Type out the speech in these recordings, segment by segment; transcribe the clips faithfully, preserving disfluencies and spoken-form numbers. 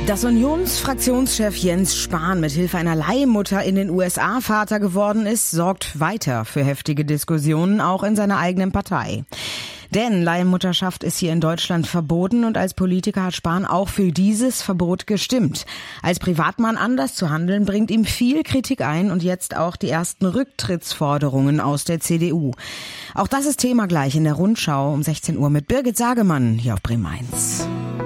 Dass Unionsfraktionschef Jens Spahn mit Hilfe einer Leihmutter in den U S A Vater geworden ist, sorgt weiter für heftige Diskussionen, auch in seiner eigenen Partei. Denn Leihmutterschaft ist hier in Deutschland verboten und als Politiker hat Spahn auch für dieses Verbot gestimmt. Als Privatmann anders zu handeln, bringt ihm viel Kritik ein und jetzt auch die ersten Rücktrittsforderungen aus der C D U. Auch das ist Thema gleich in der Rundschau um sechzehn Uhr mit Birgit Sagemann hier auf Bremen eins.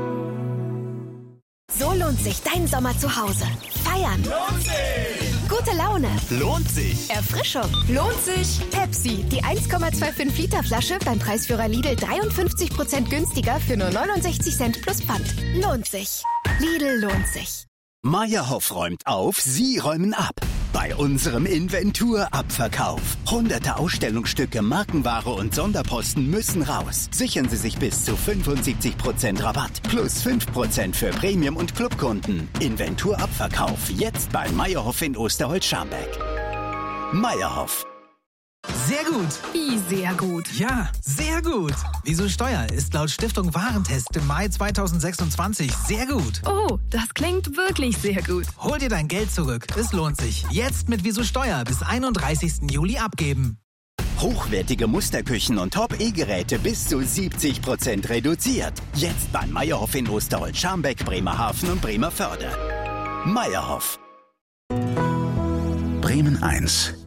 So lohnt sich dein Sommer zu Hause. Feiern. Lohnt sich. Gute Laune. Lohnt sich. Erfrischung. Lohnt sich. Pepsi, die eins Komma fünfundzwanzig Liter Flasche beim Preisführer Lidl dreiundfünfzig Prozent günstiger für nur neunundsechzig Cent plus Pfand. Lohnt sich. Lidl lohnt sich. Meyerhoff räumt auf, Sie räumen ab. Bei unserem Inventur-Abverkauf. Hunderte Ausstellungsstücke, Markenware und Sonderposten müssen raus. Sichern Sie sich bis zu fünfundsiebzig Prozent Rabatt. Plus fünf Prozent für Premium- und Clubkunden. Inventur-Abverkauf. Jetzt bei Meyerhoff in Osterholz-Scharmbeck. Meyerhoff. Sehr gut. Wie sehr gut? Ja, sehr gut. Wieso Steuer ist laut Stiftung Warentest im Mai zweitausendsechsundzwanzig sehr gut. Oh, das klingt wirklich sehr gut. Hol dir dein Geld zurück. Es lohnt sich. Jetzt mit Wieso Steuer bis einunddreißigsten Juli abgeben. Hochwertige Musterküchen und Top-E-Geräte bis zu siebzig Prozent reduziert. Jetzt bei Meyerhoff in Osterholz-Scharmbeck, Bremerhaven und Bremerförde. Meyerhoff. Bremen eins.